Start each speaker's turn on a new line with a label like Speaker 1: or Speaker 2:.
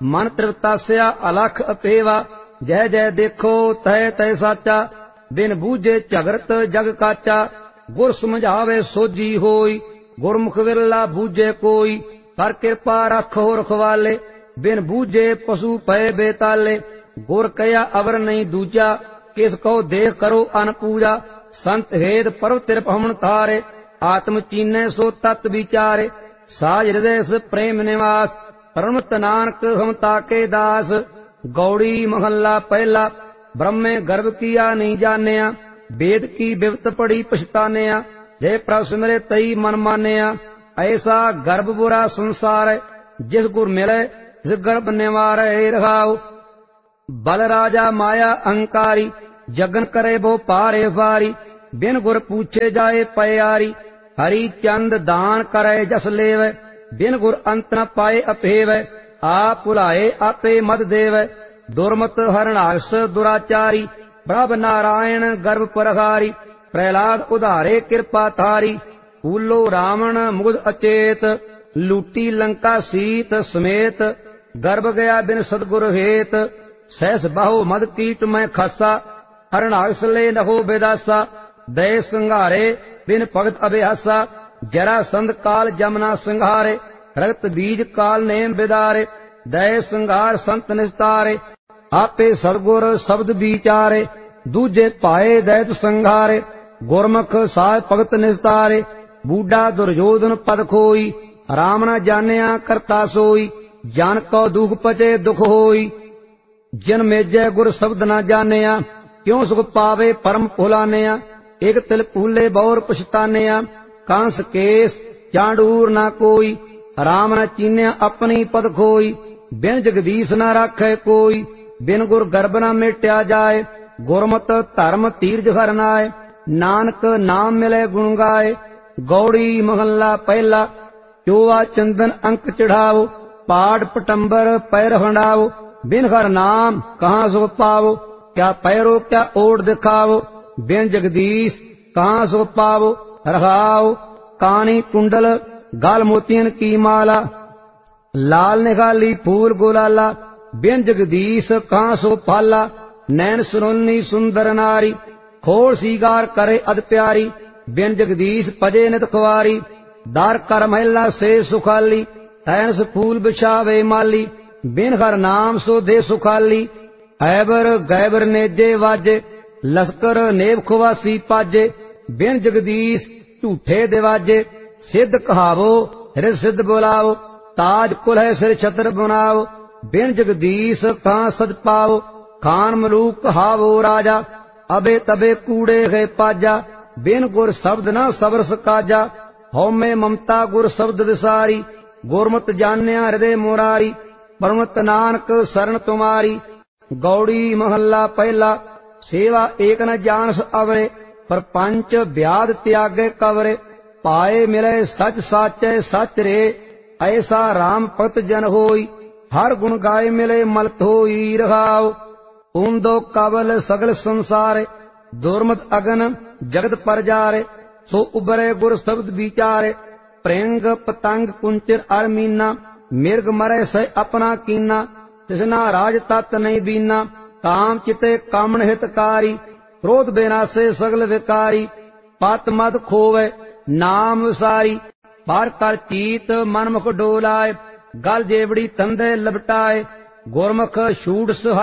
Speaker 1: मन त्रिवतास्या अलख अपेवा। जय जय देखो तय तय साचा, बिन बूझे झगरत जग काचा। गुर समझावे सोजी होई, गुरमुख विरला बूझे कोई। कर कृपा रखो रखवाले, बिन बूझे पशु पए बेताले। गुर कया अवर नहीं दूजा, किस को देख करो अनपूजा। संत हेद पर्व तिरपहमन तारे, आत्म चीने सो तत् विचारे। साज हृदय से प्रेम निवास, परमत नानक हम ताके दास। गौड़ी महल्ला पहला, ब्रह्मे गर्भ किया नहीं जानिया। वेद की बिवत पड़ी पछतानिया, जय प्रभु मेरे तई मन मानिया। ऐसा गर्भ बुरा संसार है, जिस गुर मिले जिस गर्भ निवारे रहाओ। बल राजा माया अहंकारी, जगन करे वो पारे वारी। बिन गुर पूछे जाए प्यारी, हरि चंद दान करे जस लेवे। बिन गुर अंत न पाए अपेवे, आप भुलाए आपे मद देवे। दुर्मत हरणाक्ष दुराचारी, प्रभ नारायण गर्भ परहारी। प्रहलाद उधारे कृपा थारी, फूलो रावण मुगध अचेत। लूटी लंका सीत समेत, गर्भ गया बिन सदगुर हेत। सहस बाहु मद कीट में खासा, हरणाक्ष ले नहो बेदासा। दय संघारे बिन भगत अभ्यासा, जरा संध काल जमना संघारे। रक्त बीज काल नेम बिदारे, दय संघार संत निस्तारे। आपे सदगुर शब्द विचारे, दूजे पाए दैत संघारे। गुरमुख साह भगत निस्तारे, बूढ़ा दुर्योधन पद खोई। राम न जानिया करता सोई, जान को दुख पचे दुख होई। जिन मेजै गुर शब्द न जानिया, क्यों सुख पावे परम भुलानिया। एक तिल फूले बौर पछतानिया, कांस केस चांडूर न कोई। राम न चीन्या अपनी पद खोई, बिन जगदीश न राखे कोई। बिन गुर गर्भ न मेट्या जाए, गुरमत धर्म तीर्थ हर नाय। नानक नाम मिले गुण गाए, गौड़ी महल्ला पहला। चोवा चंदन अंक चढ़ाओ, पाठ पटंबर पैर हंडाओ। बिन हर नाम कहाँ सुख पावो, क्या पैरो क्या ओढ़ दिखाओ। बिन जगदीश कहाँ सुख पावो, रहाओ। कानी कुंडल गाल मोतियन की माला, लाल निगाली फूल गुलाला। बिन जगदीश कहाँ सुख पाला, नैन सुनोनी सुंदर नारी। खोल सीगार करे अद प्यारी, बिन जगदीश पजे नित खुआरी। दार कर महिला से सुखाली, तैनस फूल बिछावे माली। बिन हर नाम सो दे सुखाली, ऐबर गैबर नेजे वाजे। लश्कर नेब खुवासी पाजे, बिन जगदीश झूठे दिवाजे। सिद्ध कहावो हृद सिद्ध बुलाओ, ताज कुल है सिर छत्र बनाओ। बिन जगदीश कहाँ सद पाओ, खान मलूक कहावो राजा। अबे तबे कूड़े गए पाजा, बिन गुर शब्द न सबर सकाजा। हौ में ममता गुर शब्द विसारी, गुरमत जान्या हृदय मुरारी। परमत नानक शरण तुम्हारी, गौड़ी महल्ला पहला। सेवा एक न जानस अवरे, परपंच व्याध त्यागे कवरे। पाए मिले सच साचे सच रे, ऐसा राम भक्त जन होई। हर गुण गाय मिले मलत होई रहाओ। ऊंदो कवल सगल संसारे, दुर्मत अगन जगत पर जारे। सो उबरे गुर शब्द विचारे, प्रेंग पतंग कुंचर अरमीना। मिर्ग मरे से अपना कीना, तिसना राज तत् नहीं बीना। काम चिते कामन हितकारी, क्रोध बेनासे सगल विकारी। पत मत खोवे नाम विसारी, पार कर चीत मनमुख डोलाए। गल जेवड़ी तंदे लपटाए, गुरमुख छूट